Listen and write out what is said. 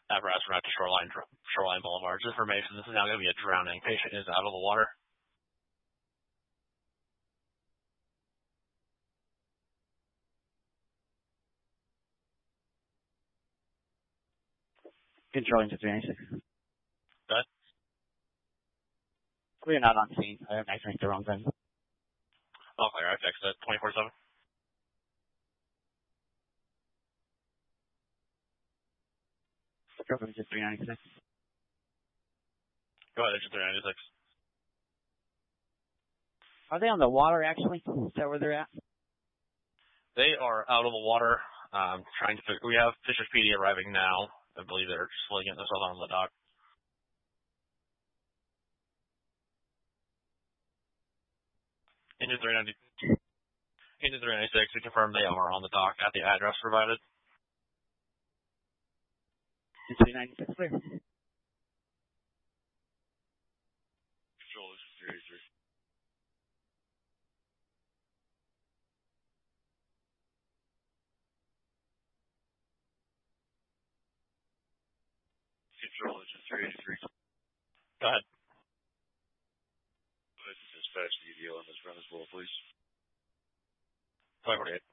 Apparatus from out to Shoreline Boulevard. Just information, this is now going to be a drowning. Patient is out of the water. Controlling to 396. Good. We're not on scene. I accidentally the wrong thing. All clear. I fixed it. 24/7. Controlling to 396. Go ahead, Engine 396. Are they on the water, actually? Is that where they're at? They are out of the water. We have Fisher's PD arriving now. I believe they're slowly getting themselves on the dock. Engine 396, we confirm they are on the dock at the address provided. Engine 396, clear. Control is 383. Control is 383. Go ahead. Dispatch the EDO on this run as well, please. 548.